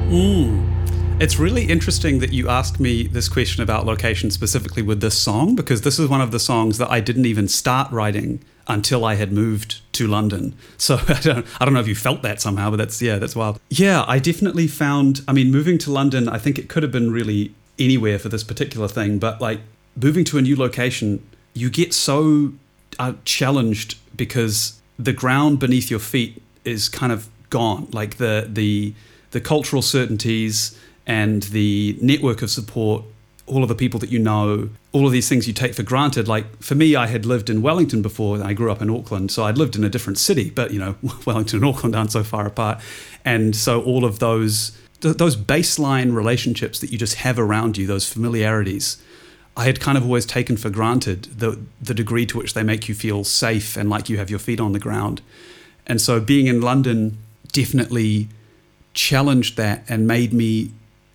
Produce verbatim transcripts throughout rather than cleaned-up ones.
Mm. It's really interesting that you asked me this question about location specifically with this song, because this is one of the songs that I didn't even start writing until I had moved to London. So I don't, I don't know if you felt that somehow, but that's, yeah, that's wild. Yeah, I definitely found, I mean, moving to London, I think it could have been really anywhere for this particular thing, but like moving to a new location, you get so uh, challenged because the ground beneath your feet is kind of gone. Like the the the cultural certainties and the network of support, all of the people that you know, all of these things you take for granted. Like for me, I had lived in Wellington before, and I grew up in Auckland, so I'd lived in a different city, but you know, Wellington and Auckland aren't so far apart. And so all of those th- those baseline relationships that you just have around you, those familiarities, I had kind of always taken for granted the the degree to which they make you feel safe and like you have your feet on the ground. And so being in London definitely challenged that and made me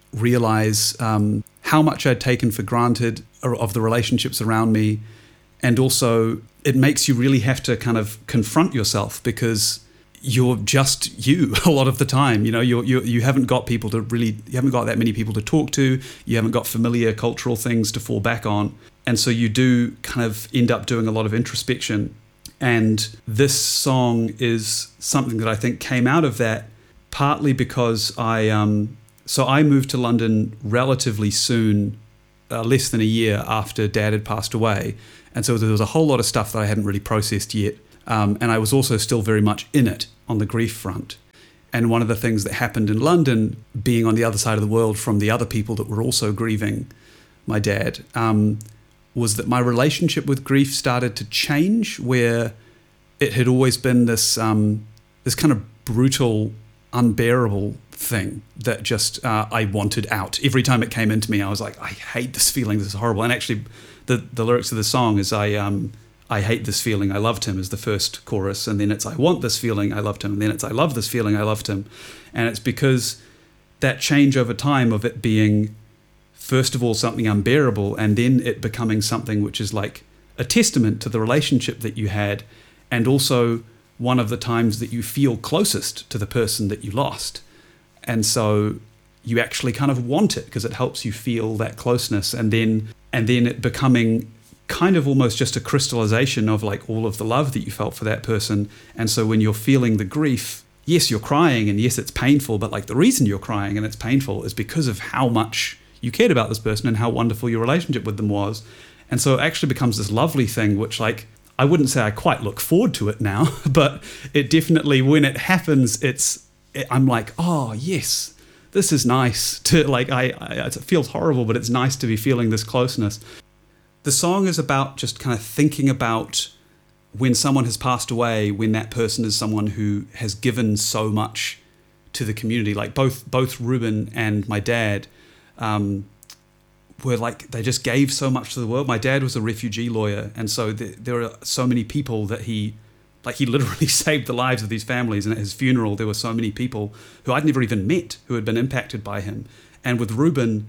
realize um, how much I'd taken for granted of the relationships around me. And also it makes you really have to kind of confront yourself because you're just you a lot of the time. You know, you're, you you haven't got people to really, you haven't got that many people to talk to. You haven't got familiar cultural things to fall back on. And so you do kind of end up doing a lot of introspection. And this song is something that I think came out of that, partly because I, um, so I moved to London relatively soon, uh, less than a year after Dad had passed away. And so there was a whole lot of stuff that I hadn't really processed yet. Um, and I was also still very much in it on the grief front. And one of the things that happened in London, being on the other side of the world from the other people that were also grieving my dad, um, was that my relationship with grief started to change, where it had always been this um, this kind of brutal, unbearable thing that just uh, I wanted out. Every time it came into me, I was like, I hate this feeling, this is horrible. And actually, the, the lyrics of the song is I um, I hate this feeling, I loved him, is the first chorus, and then it's I want this feeling, I loved him, and then it's I love this feeling, I loved him. And it's because that change over time of it being, first of all, something unbearable, and then it becoming something which is like a testament to the relationship that you had, and also one of the times that you feel closest to the person that you lost. And so you actually kind of want it because it helps you feel that closeness, and then and then it becoming kind of almost just a crystallization of like all of the love that you felt for that person. And so when you're feeling the grief, yes, you're crying, and yes, it's painful, but like the reason you're crying and it's painful is because of how much you cared about this person and how wonderful your relationship with them was. And so it actually becomes this lovely thing, which like, I wouldn't say I quite look forward to it now, but it definitely, when it happens, it's, it, I'm like, oh yes, this is nice to like, I, I, it feels horrible, but it's nice to be feeling this closeness. The song is about just kind of thinking about when someone has passed away, when that person is someone who has given so much to the community. Like both, both Ruben and my dad, Um, were like, they just gave so much to the world. My dad was a refugee lawyer, and so the, there are so many people that he, like he literally saved the lives of these families, and at his funeral there were so many people who I'd never even met who had been impacted by him. And with Ruben,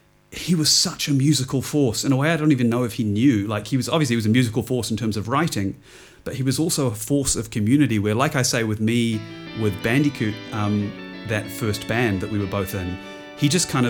he was such a musical force in a way I don't even know if he knew. Like he was, obviously he was a musical force in terms of writing, but he was also a force of community where, like I say, with me, with Bandicoot, um, that first band that we were both in, he just kind of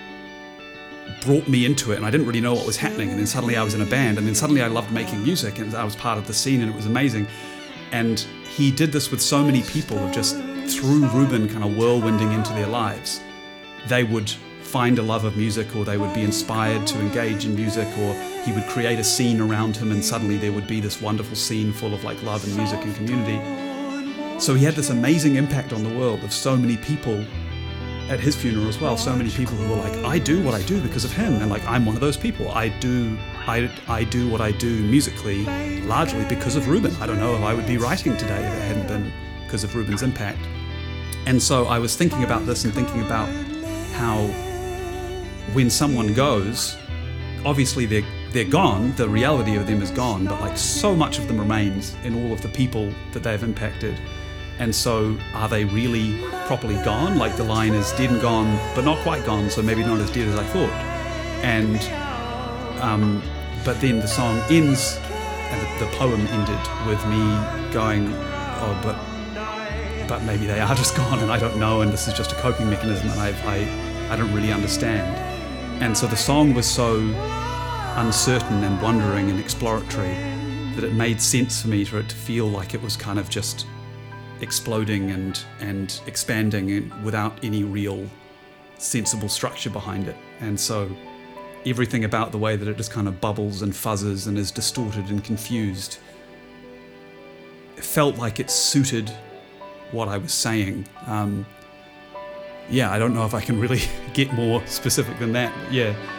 brought me into it, and I didn't really know what was happening, and then suddenly I was in a band, and then suddenly I loved making music, and I was part of the scene, and it was amazing. And he did this with so many people, of just through Ruben kind of whirlwinding into their lives. They would find a love of music, or they would be inspired to engage in music, or he would create a scene around him, and suddenly there would be this wonderful scene full of like love and music and community. So he had this amazing impact on the world of so many people at his funeral as well. So many people who were like, I do what I do because of him, and like I'm one of those people. I do I, I do what I do musically largely because of Ruben. I don't know if I would be writing today if it hadn't been because of Ruben's impact. And so I was thinking about this and thinking about how when someone goes, obviously they're they're gone, the reality of them is gone, but like so much of them remains in all of the people that they've impacted. And so are they really properly gone? Like the line is dead and gone, but not quite gone, so maybe not as dead as I thought. And um, but then the song ends, and the, the poem ended with me going, oh, but but maybe they are just gone and I don't know, and this is just a coping mechanism and I've, I, I don't really understand. And so the song was so uncertain and wondering and exploratory that it made sense for me for it to feel like it was kind of just exploding and, and expanding and without any real sensible structure behind it. And so everything about the way that it just kind of bubbles and fuzzes and is distorted and confused, it felt like it suited what I was saying. Um, yeah, I don't know if I can really get more specific than that. Yeah.